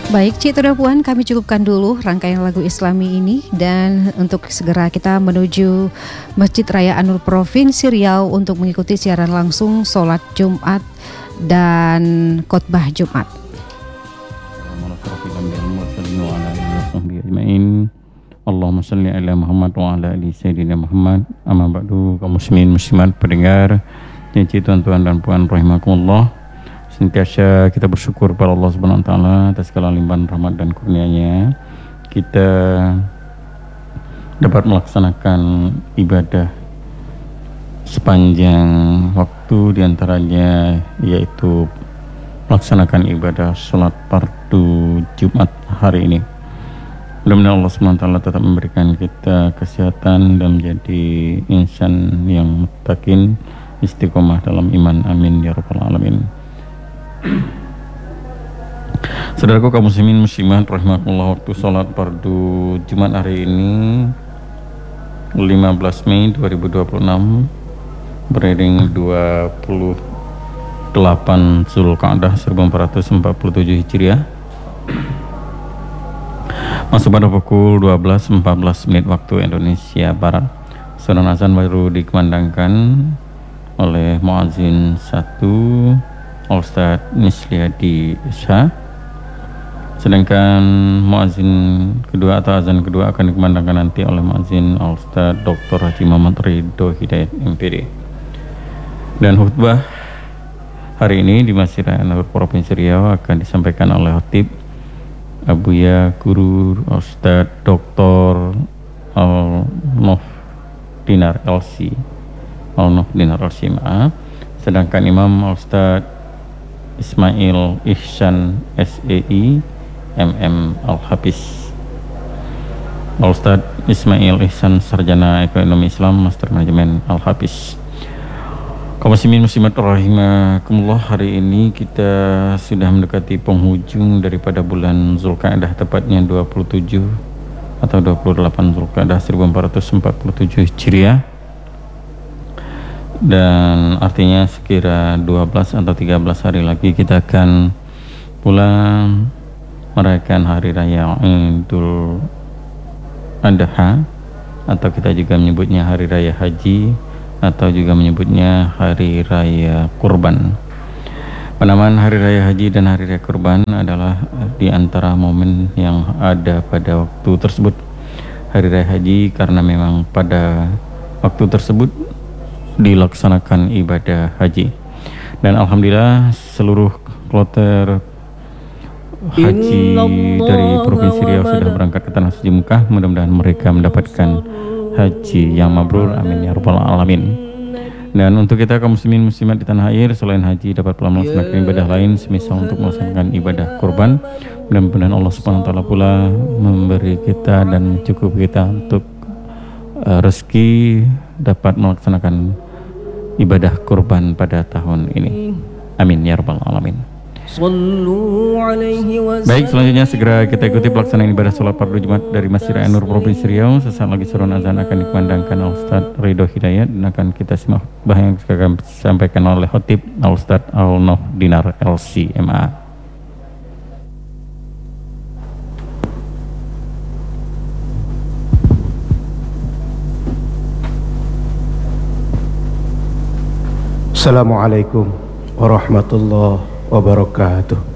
Baik, Cik dan Puan, kami cukupkan dulu rangkaian lagu Islami ini dan untuk segera kita menuju Masjid Raya An-Nur Provinsi Riau untuk mengikuti siaran langsung sholat Jumat dan khotbah Jumat. Allahumma salli ala Muhammad wa ala ali Sayyidina Muhammad. Amma ba'du, kaum muslimin muslimat pendengar, Cik, tuan-tuan dan puan rahimakumullah. Senantiasa kita bersyukur pada Allah Subhanahu wa taala atas segala limpahan rahmat dan kurnia-Nya. Kita dapat melaksanakan ibadah sepanjang waktu, diantaranya yaitu melaksanakan ibadah sholat fardu Jumat hari ini. Mudah-mudahan Allah Subhanahu wa taala tetap memberikan kita kesehatan dan menjadi insan yang muttaqin, istiqomah dalam iman, amin ya rabbal alamin. Saudaraku kaum muslimin muslimat rahimakumullah, waktu sholat fardu Jumat hari ini 15 Mei 2026 beriring 28 Zulqa'dah 1447 Hijriah, masuk pada pukul 12.14 waktu Indonesia Barat. Salat azan baru dikumandangkan oleh muadzin 1 Ustadz Misliadi Isha, sedangkan muadzin kedua atau azan kedua akan dikumandangkan nanti oleh muadzin Ustadz Dr. Haji Muhammad Ridho Hidayat MPD. Dan khutbah hari ini di Masjid Raya An-Nur Provinsi Riau akan disampaikan oleh Khatib Abuya Guru Ustadz Dr. Al-Nof Dinar LC maaf. Sedangkan Imam Ustadz Ismail Ihsan SEI MM Al-Hafiz. Ustadz Ismail Ihsan Sarjana Ekonomi Islam Master Manajemen Al-Hafiz. Kaum muslimin muslimat rahimakumullah, hari ini kita sudah mendekati penghujung daripada bulan Zulqa'dah, tepatnya 27 atau 28 Zulqa'dah 1447 Hijriah, dan artinya sekira 12 atau 13 hari lagi kita akan pulang merayakan hari raya Idul Adha, atau kita juga menyebutnya hari raya haji, atau juga menyebutnya hari raya kurban. Penamaan hari raya haji dan hari raya kurban adalah di antara momen yang ada pada waktu tersebut. Hari raya haji karena memang pada waktu tersebut dilaksanakan ibadah haji, dan alhamdulillah seluruh kloter haji dari Provinsi Riau sudah berangkat ke Tanah Suci Mekah. Mudah-mudahan mereka mendapatkan haji yang mabrur, amin ya rabbal alamin. Dan untuk kita kaum muslimin muslimat di tanah air, selain haji dapat pula melaksanakan ibadah lain semisal untuk melaksanakan ibadah kurban. Mudah-mudahan Allah Subhanahu wa taala pula memberi kita dan mencukupi kita untuk rezeki dapat melaksanakan ibadah kurban pada tahun ini, amin ya rabbal alamin. Baik, selanjutnya segera kita ikuti pelaksanaan ibadah sholat fardu Jumat dari Masjid Raya An-Nur Provinsi Riau. Sesaat lagi surun azan akan dikumandangkan Ustadz Ridho Hidayat, dan akan kita simak khutbah yang akan disampaikan oleh Khatib Ustadz Al-Nof Dinar LC MA. Assalamualaikum warahmatullahi wabarakatuh.